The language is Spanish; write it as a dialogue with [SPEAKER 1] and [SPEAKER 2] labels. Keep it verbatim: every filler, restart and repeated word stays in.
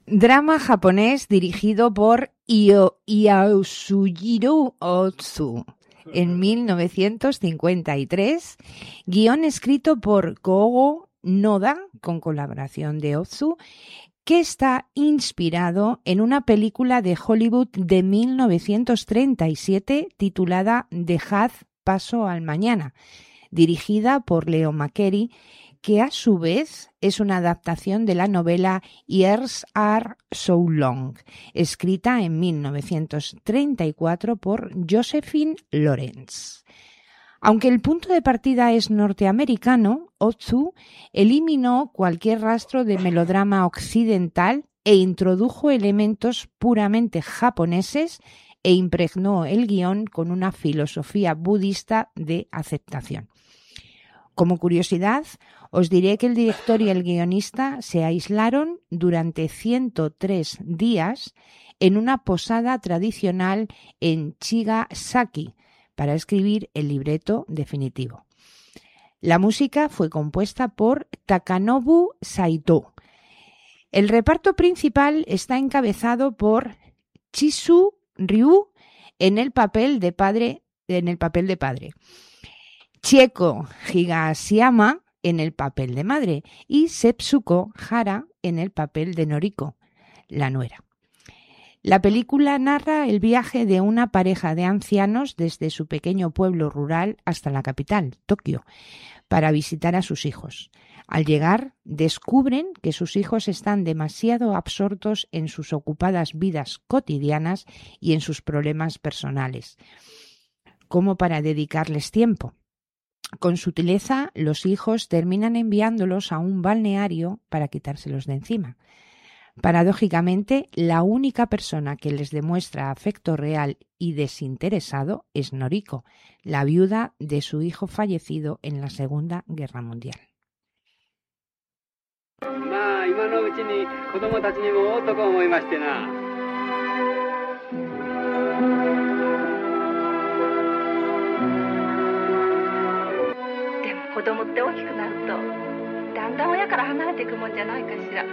[SPEAKER 1] Drama japonés dirigido por Io- Yasujiro Otsu en mil novecientos cincuenta y tres, guión escrito por Kōgo Noda con colaboración de Otsu, que está inspirado en una película de Hollywood de mil novecientos treinta y siete titulada Dejad paso al mañana, dirigida por Leo McCarey, que a su vez es una adaptación de la novela Years Are So Long, escrita en mil novecientos treinta y cuatro por Josephine Lawrence. Aunque el punto de partida es norteamericano, Otsu eliminó cualquier rastro de melodrama occidental e introdujo elementos puramente japoneses e impregnó el guión con una filosofía budista de aceptación. Como curiosidad, os diré que el director y el guionista se aislaron durante ciento tres días en una posada tradicional en Chigasaki para escribir el libreto definitivo. La música fue compuesta por Takanobu Saito. El reparto principal está encabezado por Chisu Ryu en el papel de padre, en el papel de padre, Chieko Higashiyama en el papel de madre y Setsuko Hara en el papel de Noriko, la nuera. La película narra el viaje de una pareja de ancianos desde su pequeño pueblo rural hasta la capital, Tokio, para visitar a sus hijos. Al llegar, descubren que sus hijos están demasiado absortos en sus ocupadas vidas cotidianas y en sus problemas personales, como para dedicarles tiempo. Con sutileza, los hijos terminan enviándolos a un balneario para quitárselos de encima. Paradójicamente, la única persona que les demuestra afecto real y desinteresado es Noriko, la viuda de su hijo fallecido en la Segunda Guerra Mundial.
[SPEAKER 2] まあ今のうちに子供たちにも男を思いましてな。
[SPEAKER 3] でも子供って大きくなるとだんだん親から離れていくもんじゃないかしら。